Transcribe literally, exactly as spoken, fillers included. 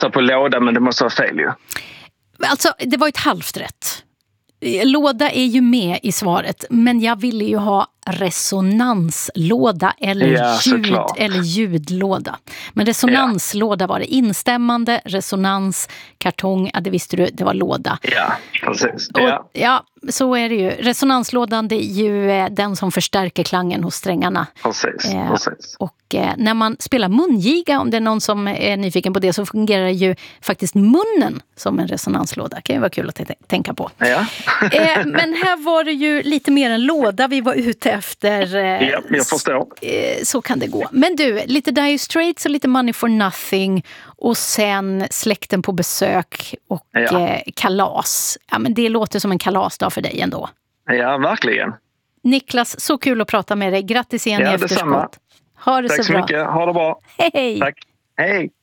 gissa på låda, men det måste vara fel ju. Alltså, det var ett halvt rätt. Låda är ju med i svaret, men jag ville ju ha resonanslåda eller, Ja, ljud, såklart. eller ljudlåda. Men resonanslåda var det. Instämmande, resonans, kartong, ja, det visste du, det var låda. Ja, precis. Och, Ja. ja, så är det ju. Resonanslådan, det är ju eh, den som förstärker klangen hos strängarna. Precis, Eh, precis. Och eh, när man spelar mungiga, om det är någon som är nyfiken på det, så fungerar ju faktiskt munnen som en resonanslåda. Det kan ju vara kul att t- tänka på. Ja. eh, men här var det ju lite mer en låda vi var ute efter. Eh, Ja, jag förstår. eh, så kan det gå. Men du, lite Dire Straits och lite Money for Nothing och sen Släkten på besök och Ja. eh, kalas. Ja, men det låter som en kalasdag för dig ändå. Ja, verkligen. Niklas, så kul att prata med dig. Grattis igen Ja, i efterskott. detsamma. Ha det Tack så så bra. mycket. Ha det bra. Hej, hej. Tack. Hej.